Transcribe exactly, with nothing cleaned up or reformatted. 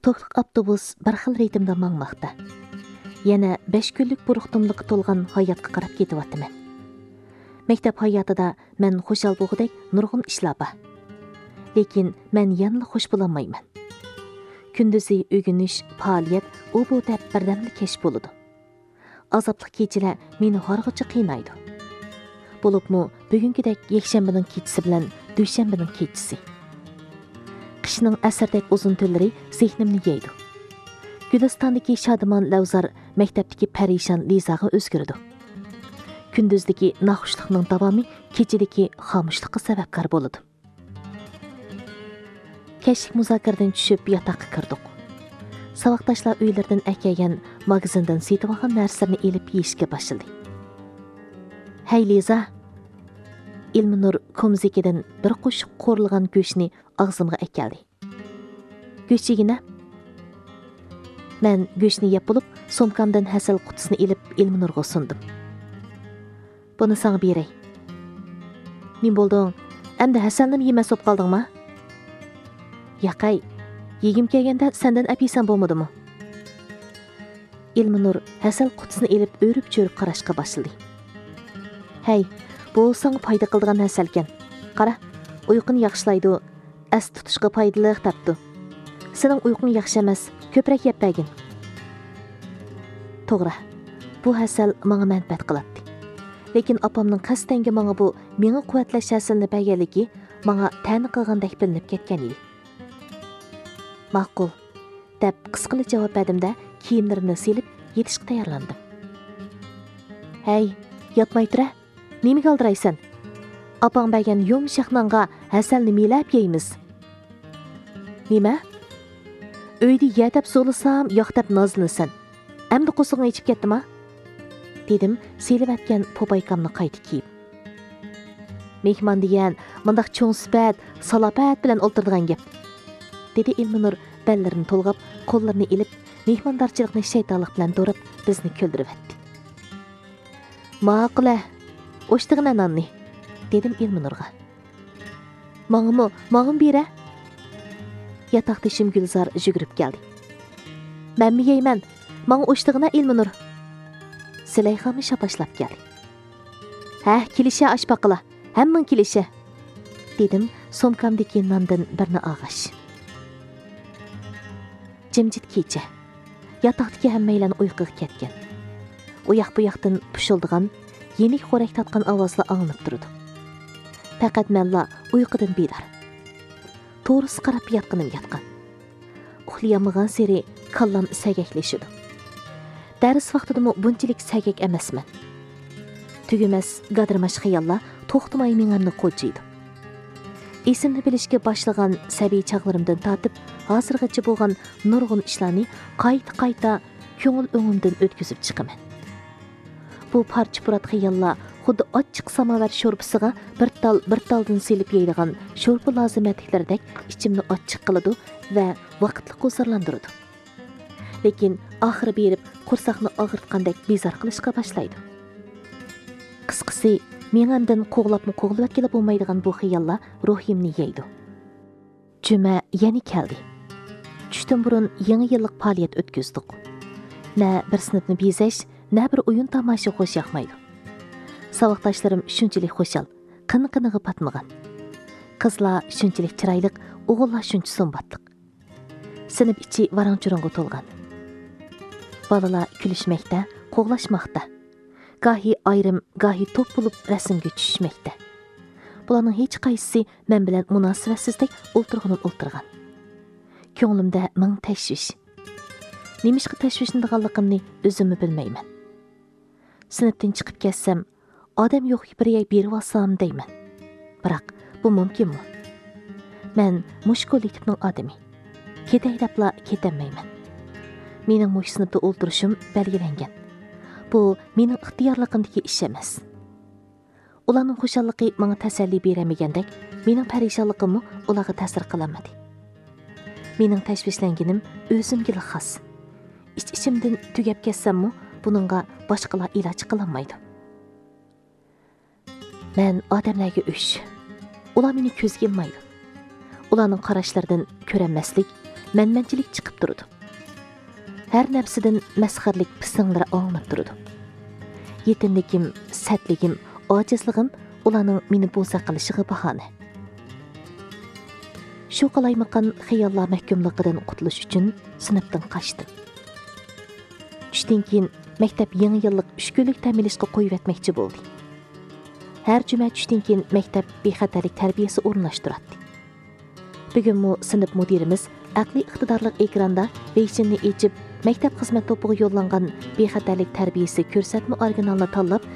To'qliq avtobus bir xil ritmda mangmoqda. Yana besh kunlik buruqtumliqqa to'lgan hayotga qarab ketyapman. Maktab hayotida men xushal bo'lgudek nurg'un ishlar bor. Lekin men yanada xush bo'lolmayman. Kunduzi o'rganish, faoliyat u bu deb birdamli kesh bo'ladi. Azobli kechalar meni horg'icha qiynaydi. Bo'libmi bugünkidek yakshanbaning kechasi bilan dushanbaning kechasi. Qishning asrdek uzun tunlari zehnimni yeydi. Gülistondagi shodimon lavzar maktabdagi parishon lizaga o'zgardi. Kunduzdagi naxushlikning davomi kechadagi xomushlikqa sababkor bo'ladi. Kechlik muzokaradan tushib yotoqqa kirdik. Saboqdoshlar uylaridan akagan magazindan setib olgan narsalarni elib yeyishga boshladi. Hey Liza, Ilminur komzikidan bir qo'shiq qo'rilgan go'shtni og'zimga akeldi. Go'shtgina men go'shtni yeb bo'lib, somkamdan hasal qutisini elib Ilminurga sundim. Buni sana beray. Nim bo'lding? Endi hasalni yemas bo'lib qoldingmi? Yaqay, yegim kelganda sendan apisan bo'lmadimi? Ilminur hasal qutisini elib o'rib-cho'rib qarashga boshladi. Hey, bu sana foyda qiladigan hasal ekan. Qara, uyquni yaxshilaydi, as tutishga foydali debdi. Sening uyqung yaxshi emas, ko'proq yeb bergin. To'g'ri, bu hasal menga manfaat qiladi. Lekin opamning qasdanga menga bu meni quvvatlash hasalini berganligi menga ta'ni qilgandek bilinib ketgan edi. Ma'qul, deb qisqali javob berdim-da, kiyimlarimni silib, yetishga tayyorlandim. Hey, yotmay tura. Nimaga oldiraysan? Opang bergan yumshoq nonga hasalni milab yeymiz. Nima? Uyda ye deb so'lisam, yo'q deb nozlanasan. Endi qo'sig'ini ichib ketdimi? Dedim, selib atgan po'paykamni qayta kiyib. Mehmon degan mundaq cho'ng sifat, salofat bilan o'ltiradigan gap. Dedi Ilminur ballarini to'lg'ab, qo'llarini ilib, mehmondorchilikni shaytonlik bilan do'rib, bizni kuldirib etdi. Ma'qula, o'shtig'ina nonni, dedim Ilminurga. Ma'ngmi, ma'ngim bera? Yotoqdashim Gulzor yugurib keldi. Men mi yeyman? Ma'ng o'shtig'ina Ilminur. Silayxami shapashlab keldi. Ha, kilisha osh baqila, hamman kilisha, dedim somkamdagi nondan birni og'ash. Jimjit kecha. Yotoqdagi hammaylar uyquga ketgan. U yoq bu yoqdan pushildigan, yenik xo'rak tatgan ovozlar anglanib turdi. Faqat menla uyqudan bedor. To'g'risi qarab yotqinim yotgan. Uxlayolmagan seri kallam sagaklashidi. Dars vaqtida bunchalik sagak emasman. Tugumas gadirmash xayollar to'xtamay menimni qo'jiydi. Esimni bilishga boshlagan sabiy chaqlarimdan tortib, hozirgacha bo'lgan nurg'un ishlarni qayta-qayta ko'ngil o'ngimdan o'tkazib chiqaman. Bu parcha purat xayollar xuddi ochiq samovar sho'rpisiga bir tal bir taldan silib yeydigan sho'rpa lozimatliklaridek ichimni ochiq qiladi va vaqtli qo'zarlantiradi. Lekin oxiri berib qursaqni og'ritgandek bezor qilishga boshlaydi. Qisqasi, menimdan qo'g'labmi qo'g'lab kelib bo'lmaydigan bu xayollar ruhimni yeydi. Juma yana keldi. Tushdan burun yangi yillik faoliyat o'tkazdik. Na bir sinfni bezash, na bir o'yin tomosha xo'sh yoqmaydi. Saboqdoshlarim shunchalik xo'shal, qini-qiniga patmagan. Qizlar shunchalik chiroyli, o'g'illar shuncha sombatliq. Sinf ichi varang-churangga to'lgan. Balalar kulishmoqda, qo'g'lashmoqda. Gahi ayrim, gahi to'p bo'lib rasmga tushmoqda. Bularning hech qaysisi men bilan munosibatsizdek o'ltirg'inib o'ltirgan. Ko'nglimda ming tashvish. Nimishqa tashvishndiganligimni o'zimni bilmayman. Sinfdan chiqib ketsam, odam yo'q bir yoy berib olsam deyman. Biroq bu mumkinmi? Men mush kollektivning odami. Ketay debla ketammayman. Mening mush sinfda o'ltirishim belgilangan. Bu mening ixtiyorligimdagi ish emas. Ularning xushalliqi menga tasalli bermagandek, mening parishonligimni ularga ta'sir qilmadi. Mening tashvishlanganim o'zimga xos. Ich-ichimdan tugab ketsammi, buningga boshqalar iloj qilolmaydi. Men odamlarga o'sh. Ular meni ko'zga ilmaydi. Ularning qarashlaridan ko'ranmaslik, mənmənchilik chiqib turdi. Hər nəfsidən məsxərlik pisingləri anlab turdi. Yetimligim, sətligim, acizligim ularning meni bo'sa qilishiga bahona. Shu qalaymaqan xiyollar mahkumligidan qutulish uchun sinfdan qochdim. Tushdan keyin maktab yangi yillik uch kunlik ta'minlashga qo'yib etmoqchi bo'ldi. Har juma tushdan keyin maktab bexatarlik tarbiyasi o'rinlashtiradi. Bugun mu sinf mudirimiz aqliy iqtidorli ekranda beshinni echib maktab xizmat to'piga yo'llangan bexatarlik tarbiyasi ko'rsatma originalini tanlab